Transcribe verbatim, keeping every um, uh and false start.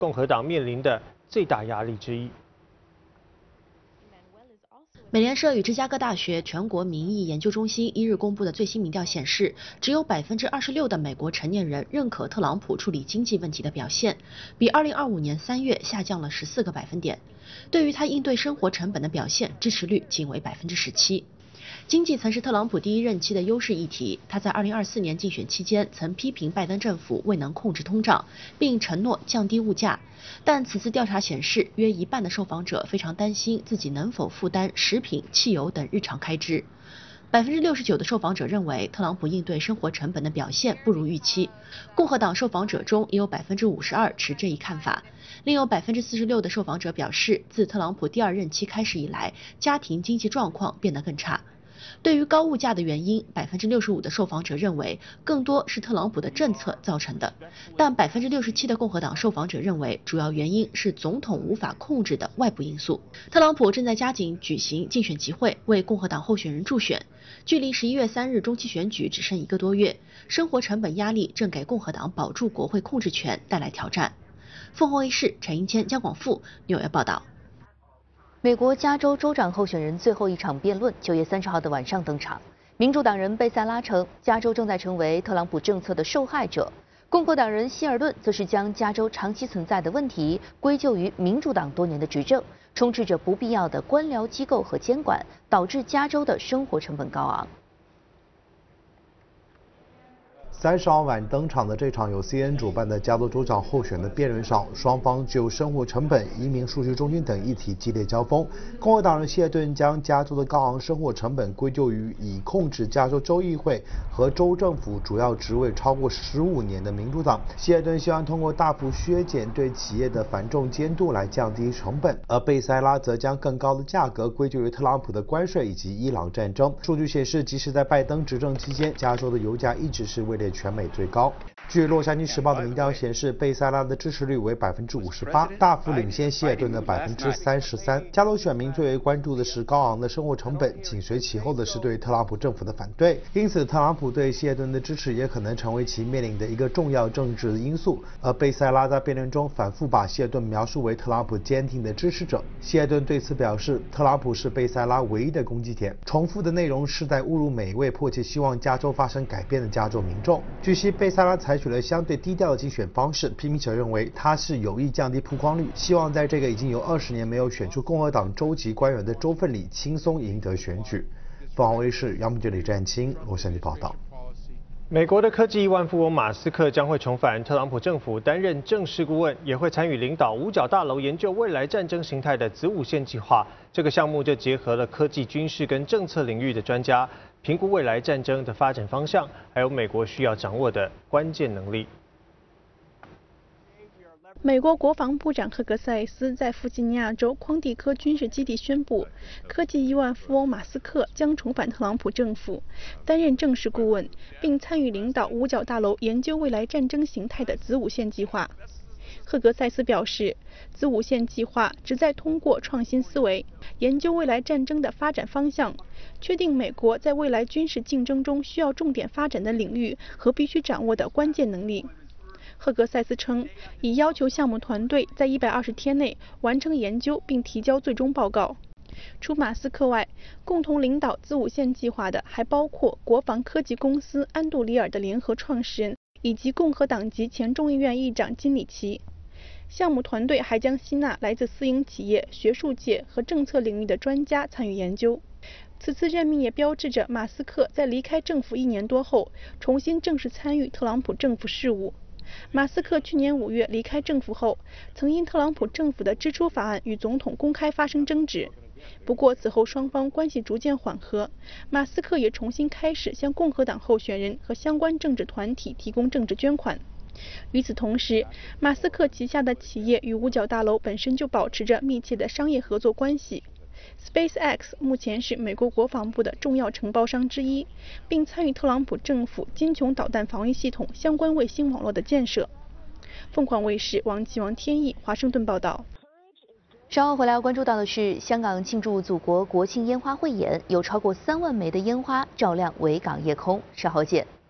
共和党面临的最大压力之一。 美联社与芝加哥大学全国民意研究中心一日公布的最新民调显示，只有百分之二十六的美国成年人认可特朗普处理经济问题的表现，比二零二五年三月下降了十四个百分点。对于他应对生活成本的表现，支持率仅为百分之十七。经济曾是特朗普第一任期的优势议题，他在二零二四年竞选期间曾批评拜登政府未能控制通胀，并承诺降低物价。但此次调查显示，约一半的受访者非常担心自己能否负担食品、汽油等日常开支。百分之六十九的受访者认为特朗普应对生活成本的表现不如预期。共和党受访者中也有百分之五十二持这一看法。另有百分之四十六的受访者表示，自特朗普第二任期开始以来，家庭经济状况变得更差。对于高物价的原因，百分之六十五的受访者认为更多是特朗普的政策造成的，但百分之六十七的共和党受访者认为主要原因是总统无法控制的外部因素。特朗普正在加紧举行竞选集会，为共和党候选人助选。距离十一月三日中期选举只剩一个多月，生活成本压力正给共和党保住国会控制权带来挑战。凤凰卫视陈英谦、江广富纽约报道。 美国加州州长候选人最后一场辩论九月三十号的晚上登场。民主党人贝塞拉称，加州正在成为特朗普政策的受害者；共和党人希尔顿则是将加州长期存在的问题归咎于民主党多年的执政，充斥着不必要的官僚机构和监管，导致加州的生活成本高昂。 三十号晚登场的这场由 C N N 主办的加州州长候选的辩论上，双方就生活成本、移民数据中心等议题激烈交锋。共和党人希尔顿将加州的高昂生活成本归咎于已控制加州州议会和州政府主要职位超过十五年的民主党。希尔顿希望通过大幅削减对企业的繁重监督来降低成本，而贝塞拉则将更高的价格归咎于特朗普的关税以及伊朗战争。数据显示，即使在拜登执政期间，加州的油价一直是位列全美最高。据洛杉矶时报的民调显示，贝塞拉的支持率为百分之五十八，大幅领先希尔顿的百分之三十三。加州选民最为关注的是高昂的生活成本，紧随其后的是对特朗普政府的反对。因此，特朗普对希尔顿的支持也可能成为其面临的一个重要政治因素。而贝塞拉在辩论中反复把希尔顿描述为特朗普坚定的支持者。希尔顿对此表示，特朗普是贝塞拉唯一的攻击点，重复的内容是在侮辱每一位迫切希望加州发生改变的加州民众。据悉，贝塞拉采取了相对低调的竞选方式，批评者认为他是有意降低曝光率，希望在这个已经有二十年没有选出共和党州级官员的州份里轻松赢得选举。凤凰卫视杨明哲、李占清洛杉矶报道。 美国的科技亿万富翁马斯克将会重返特朗普政府担任正式顾问，也会参与领导五角大楼研究未来战争形态的子午线计划。这个项目就结合了科技、军事跟政策领域的专家，评估未来战争的发展方向，还有美国需要掌握的关键能力。 美国国防部长赫格塞斯在弗吉尼亚州匡蒂科军事基地宣布，科技亿万富翁马斯克将重返特朗普政府，担任正式顾问，并参与领导五角大楼研究未来战争形态的子午线计划。赫格塞斯表示，子午线计划旨在通过创新思维，研究未来战争的发展方向，确定美国在未来军事竞争中需要重点发展的领域和必须掌握的关键能力。赫格塞斯称，已要求项目团队在一百二十天内完成研究并提交最终报告。除马斯克外，共同领导子午线计划的还包括国防科技公司安杜里尔的联合创始人以及共和党籍前众议院议长金里奇。项目团队还将吸纳来自私营企业、学术界和政策领域的专家参与研究。此次任命也标志着马斯克在离开政府一年多后，重新正式参与特朗普政府事务。马斯克去年五月离开政府后，曾因特朗普政府的支出法案与总统公开发生争执。不过此后双方关系逐渐缓和，马斯克也重新开始向共和党候选人和相关政治团体提供政治捐款。与此同时，马斯克旗下的企业与五角大楼本身就保持着密切的商业合作关系。SpaceX 目前是美国国防部的重要承包商之一，并参与特朗普政府金琼导弹防御系统相关卫星网络的建设。凤凰卫视王继王天意华盛顿报道。 稍后回来要关注到的是，香港庆祝祖国国庆烟花汇演，有超过三万枚的烟花照亮维港夜空。稍后见。